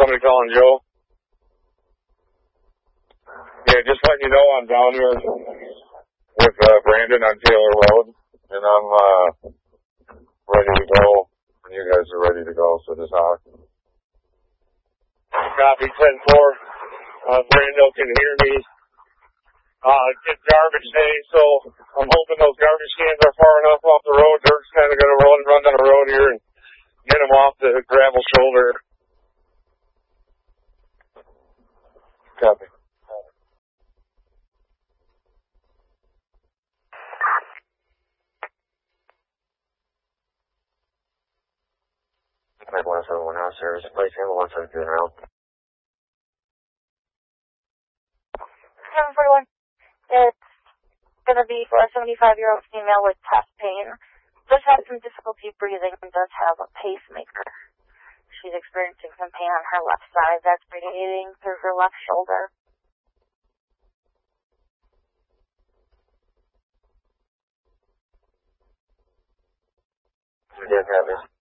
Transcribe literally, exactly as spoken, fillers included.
somebody calling Joe? Yeah, just letting you know I'm down here with uh, Brandon on Taylor Road, and I'm uh, ready to go when you guys are ready to go, so just talk. Copy ten four. Uh, Brando can hear me. Uh, it's garbage day, so I'm hoping those garbage cans are far enough off the road. Dirk's kind of going to run, run down the road here and get them off the gravel shoulder. Copy. Five one seven one house service. Place ambulance on the around. seven forty-one. It's going to be for a seventy-five-year-old female with chest pain. Does have some difficulty breathing and does have a pacemaker. She's experiencing some pain on her left side that's radiating through her left shoulder. Yeah, copy.